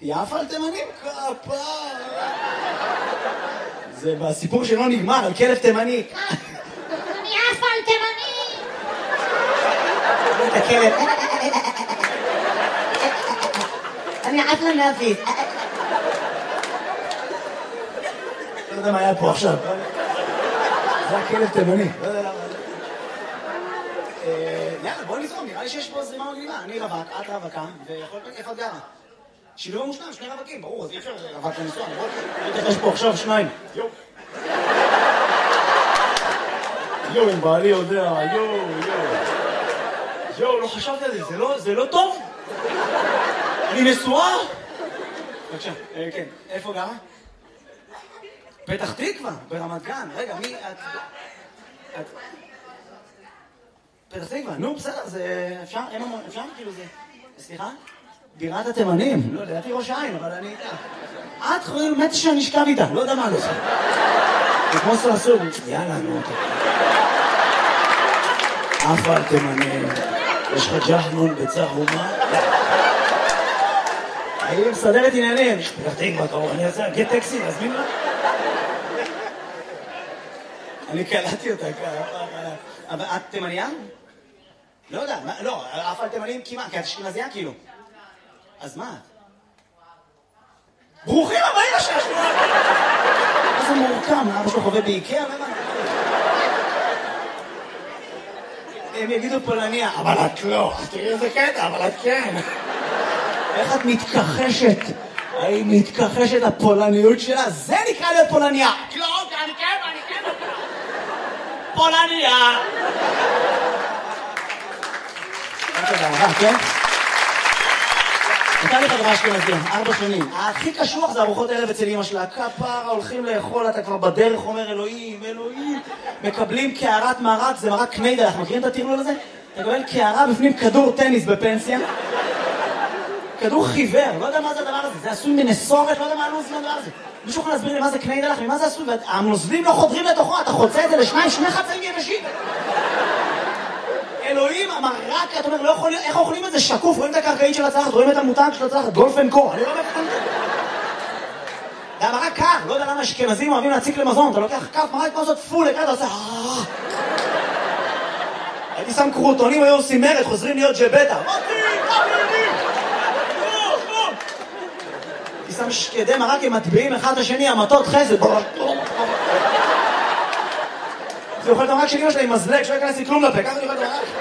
יפה על תימנים כפה. זה בסיפור שלא נגמר, על כלב תימני. אני יפה על תימני. את הכלב. אני עפה מהפיס. לא יודע מה היה פה עכשיו. זה הכלב תימני. לא יודע למה. יאללה, בוא נזרום, נראה לי שיש פה זרימה מגניבה. אני רווק, את רווקה, ויכול להיות איפה את גרה. שילוב מושלם, שני רווקים, ברור, אז אי אפשר רווק לנסוע, יש פה עכשיו שניים. יואו, אם בעלי יודע, יואו, לא חשבתי על זה, זה לא טוב? אני נשואה? בבקשה, כן, איפה גרה? פתח תקווה, ברמת גן, רגע, מי את... פתח תקווה, נו בסדר, זה אפשר כאילו זה... סליחה? בירת התימנים, לא, לדעתי ראש העין, אבל אני... את חייל מתי שאני אשכב איתה, לא יודע מה לא עושה. זה כמו סרסור, יאללה, נו אותה. אף על תימנים, יש לך ג'חנון בצהומה? אני מסדרת עניינים, פתח תקווה קרוב, אני אעשה, גט טקסי, להזמין לה? אני קלטתי אותה ככה, אבל את תימניה? לא יודע, לא, אף על תימנים כמעט, כי את אשכנזייה כאילו. אז מה? ברוכים הבאים לשעשוע! מה זה מורכב? אבא שלו חווה באיקאה? הם יגידו פולניה, אבל את לא. תראי איזה קטע, אבל את כן. איך את מתכחשת? היא מתכחשת לפולניות שלה? זה נקרא להיות פולניה. לא, אני כן. פולניה! כן? הייתה לי חברה אשכנזייה, 4 שנים. הכי קשוח זה ארוחות ערב אצל אמא שלה. כפרה, הולכים לאכול, אתה כבר בדרך אומר אלוהים. מקבלים קערת מרק, זה מרק קניידל, אנחנו מכירים את הטרלול הזה? אתה מקבל קערה בפנים כדור טניס בפנסיה. כדור חיוור, לא יודע מה זה הדבר הזה. זה עשוי מנסורת, לא יודע מה הלוז מהדבר הזה. מישהו יכול להסביר לי מה זה קניידל, ממה זה עשוי? והנוזלים לא חודרים לתוכו, אתה חוצה את זה לשניים, 2 חצאים יבשים. אלוהים, המרק, אתה אומר, לא יכול להיות, איך אוכלים את זה שקוף? רואים את הקרקעית של הצלחת, רואים את המותג של הצלחת, גולפן קור, אני לא מבין. זה המרק קר, לא יודע למה אשכנזים אוהבים להציק למזון, אתה לוקח כף מרק כמו זאת פול, אתה עושה... הייתי שם קרוטונים, היו עושים מרד, חוזרים להיות ג'בטה. הייתי שם שקדי מרק, הם מטביעים אחד לשני, המטות חסד. זה אוכל את המרק של אמא שלה עם מזלג, שלא ייכנס לי כלום לפה, ככה אני אוכל את המרק.